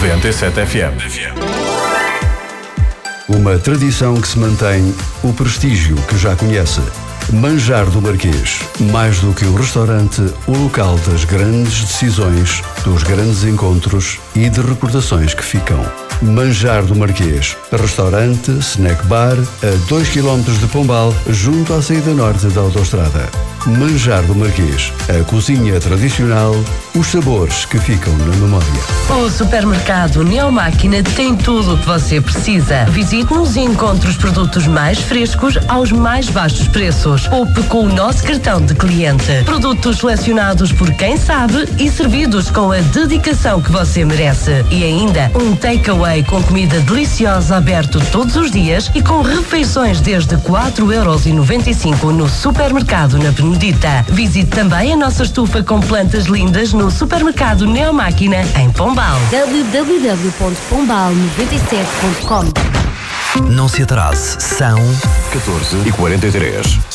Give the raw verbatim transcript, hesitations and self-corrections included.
noventa e sete F M. Uma tradição que se mantém, o prestígio que já conhece. Manjar do Marquês. Mais do que um restaurante, o local das grandes decisões, dos grandes encontros e de recordações que ficam. Manjar do Marquês. Restaurante, snack bar, a dois quilómetros de Pombal, junto à saída norte da autoestrada. Manjar do Marquês. A cozinha tradicional, os sabores que ficam na memória. O supermercado Neomáquina tem tudo o que você precisa. Visite-nos e encontre os produtos mais frescos aos mais baixos preços. Poupe com o nosso cartão de cliente. Produtos selecionados por quem sabe e servidos com a dedicação que você merece. E ainda um takeaway com comida deliciosa aberto todos os dias e com refeições desde quatro euros e noventa e cinco no supermercado na Benedita. Visite também a nossa estufa com plantas lindas no supermercado Neomáquina em Pombal. w w w ponto pombal noventa e sete ponto com. Não se atrase, são catorze e quarenta e três.